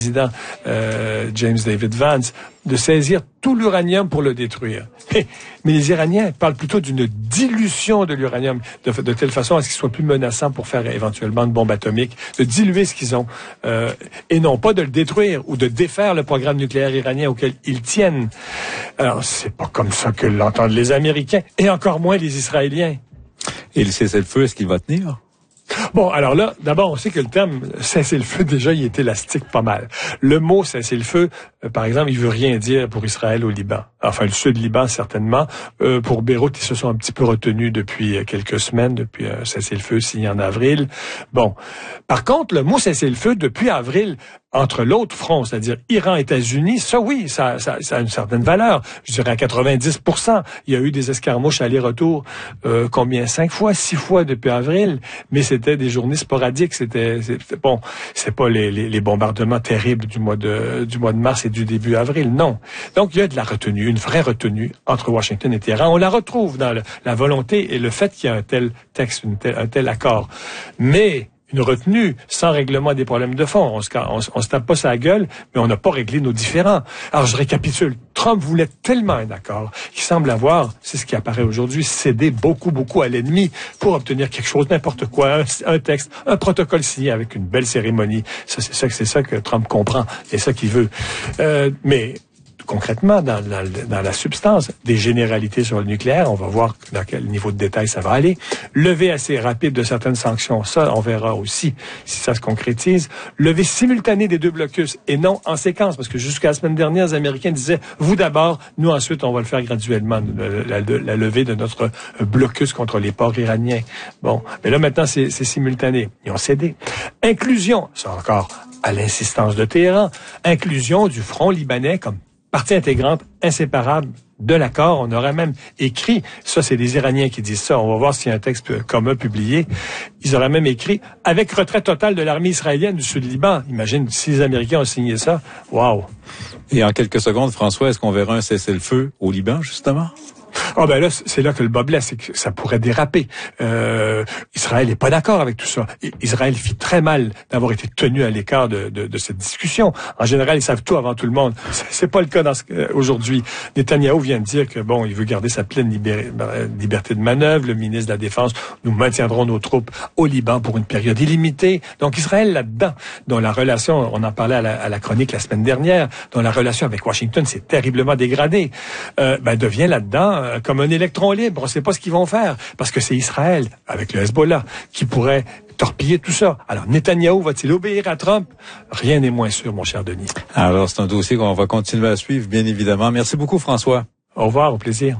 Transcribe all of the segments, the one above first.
président James David Vance, de saisir tout l'uranium pour le détruire. Mais les Iraniens parlent plutôt d'une dilution de l'uranium, de telle façon à ce qu'il soit plus menaçant pour faire éventuellement une bombe atomique, de diluer ce qu'ils ont, et non pas de le détruire ou de défaire le programme nucléaire iranien auquel ils tiennent. Alors, c'est pas comme ça que l'entendent les Américains, et encore moins les Israéliens. Et le cessez-le-feu, est-ce qu'il va tenir? Bon, alors là, d'abord, on sait que le terme cessez-le-feu, déjà, il est élastique pas mal. Le mot cessez-le-feu, par exemple, il veut rien dire pour Israël au Liban. Enfin, le sud-Liban, certainement. Pour Beyrouth, ils se sont un petit peu retenus depuis quelques semaines, depuis un cessez-le-feu signé en avril. Bon. Par contre, le mot cessez-le-feu, depuis avril, entre l'autre front, c'est-à-dire Iran-États-Unis, ça oui, ça a une certaine valeur. Je dirais à 90%. Il y a eu des escarmouches aller-retour, 5 fois, 6 fois depuis avril, mais c'était des journées sporadiques. C'était bon, c'est pas les bombardements terribles du mois de mars et du début avril, non. Donc il y a de la retenue, une vraie retenue entre Washington et Téhéran. On la retrouve dans la volonté et le fait qu'il y a un tel texte, un tel accord. Mais une retenue sans règlement des problèmes de fond. On se tape pas sa gueule, mais on n'a pas réglé nos différends. Alors, je récapitule. Trump voulait tellement un accord qu'il semble avoir, c'est ce qui apparaît aujourd'hui, cédé beaucoup à l'ennemi pour obtenir quelque chose, n'importe quoi, un texte, un protocole signé avec une belle cérémonie. C'est ça que Trump comprend. C'est ça qu'il veut. Mais concrètement, dans la substance, des généralités sur le nucléaire, on va voir dans quel niveau de détail ça va aller. Levée assez rapide de certaines sanctions, ça, on verra aussi si ça se concrétise. Levée simultanée des deux blocus et non en séquence, parce que jusqu'à la semaine dernière, les Américains disaient, vous d'abord, nous ensuite, on va le faire graduellement, la levée de notre blocus contre les ports iraniens. Bon, mais là maintenant, c'est simultané. Ils ont cédé. Inclusion, ça encore à l'insistance de Téhéran, inclusion du front libanais comme partie intégrante, inséparable de l'accord. On aurait même écrit, ça c'est les Iraniens qui disent ça, on va voir s'il y a un texte commun publié, ils auraient même écrit « avec retrait total de l'armée israélienne du Sud-Liban ». Imagine, si les Américains ont signé ça, waouh. Et en quelques secondes, François, est-ce qu'on verra un cessez-le-feu au Liban, justement? Ah ben là, c'est là que le bas blesse, c'est que ça pourrait déraper. Israël n'est pas d'accord avec tout ça. Israël fit très mal d'avoir été tenu à l'écart de cette discussion. En général, ils savent tout avant tout le monde. C'est pas le cas aujourd'hui. Netanyahou vient de dire que bon, il veut garder sa pleine liberté de manœuvre. Le ministre de la Défense, nous maintiendrons nos troupes au Liban pour une période illimitée. Donc Israël là-dedans, dont la relation, on en parlait à la chronique la semaine dernière, dont la relation avec Washington s'est terriblement dégradée, devient là-dedans comme un électron libre. On ne sait pas ce qu'ils vont faire parce que c'est Israël, avec le Hezbollah, qui pourrait torpiller tout ça. Alors, Netanyahou va-t-il obéir à Trump? Rien n'est moins sûr, mon cher Denis. Alors, c'est un dossier qu'on va continuer à suivre, bien évidemment. Merci beaucoup, François. Au revoir, au plaisir.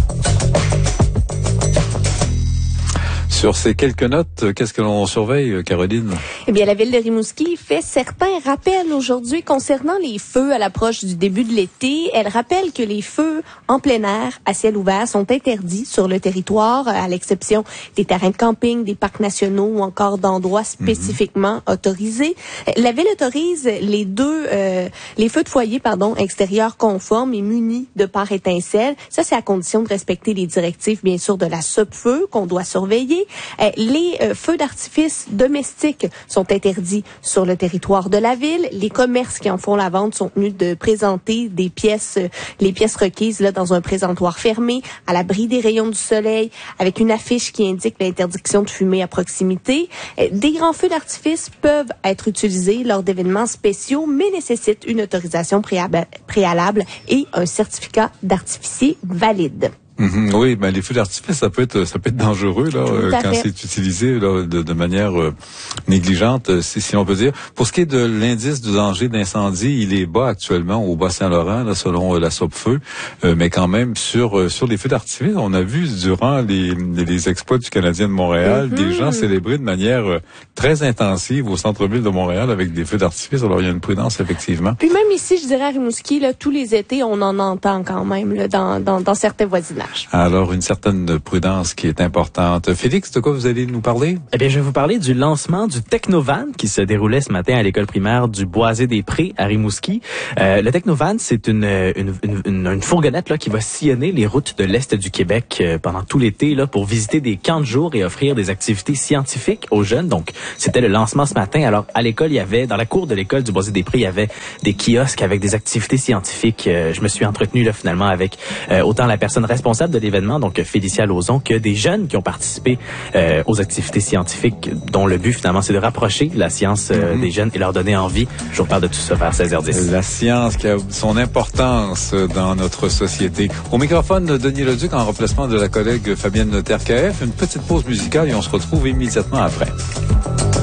Sur ces quelques notes, qu'est-ce que l'on surveille, Caroline? Eh bien, la ville de Rimouski fait certains rappels aujourd'hui concernant les feux à l'approche du début de l'été. Elle rappelle que les feux en plein air, à ciel ouvert, sont interdits sur le territoire, à l'exception des terrains de camping, des parcs nationaux ou encore d'endroits spécifiquement autorisés. La ville autorise les feux de foyer, extérieurs conformes et munis de pare étincelles. Ça, c'est à condition de respecter les directives, bien sûr, de la SOPFEU qu'on doit surveiller. Les feux d'artifice domestiques sont interdits sur le territoire de la ville. Les commerces qui en font la vente sont tenus de présenter les pièces requises là dans un présentoir fermé, à l'abri des rayons du soleil, avec une affiche qui indique l'interdiction de fumer à proximité. Des grands feux d'artifice peuvent être utilisés lors d'événements spéciaux, mais nécessitent une autorisation préalable et un certificat d'artificier valide. Oui, les feux d'artifice, ça peut être dangereux là quand c'est utilisé là, de manière négligente, si on peut dire. Pour ce qui est de l'indice de danger d'incendie, il est bas actuellement au Bas-Saint-Laurent, là, selon la SOPFEU, mais quand même sur les feux d'artifice, on a vu durant les exploits du Canadien de Montréal, des gens célébrer de manière très intensive au centre-ville de Montréal avec des feux d'artifice. Alors il y a une prudence effectivement. Puis même ici, je dirais à Rimouski, là, tous les étés, on en entend quand même là, dans certains voisinages. davantage. Alors, une certaine prudence qui est importante. Félix, de quoi vous allez nous parler? Eh bien, je vais vous parler du lancement du Technovan qui se déroulait ce matin à l'école primaire du Boisé-des-Prés à Rimouski. Le Technovan, c'est une fourgonnette là qui va sillonner les routes de l'Est du Québec pendant tout l'été là pour visiter des camps de jour et offrir des activités scientifiques aux jeunes. Donc, c'était le lancement ce matin. Alors, à l'école, dans la cour de l'école du Boisé-des-Prés, il y avait des kiosques avec des activités scientifiques. Je me suis entretenu là finalement avec autant la personne responsable de l'événement, donc Félicia Lauzon, que des jeunes qui ont participé aux activités scientifiques, dont le but finalement c'est de rapprocher la science des jeunes et leur donner envie. Je vous parle de tout ça vers 16h10. La science qui a son importance dans notre société. Au microphone, Denis Leduc en remplacement de la collègue Fabienne Notaire-KF. Une petite pause musicale et on se retrouve immédiatement après.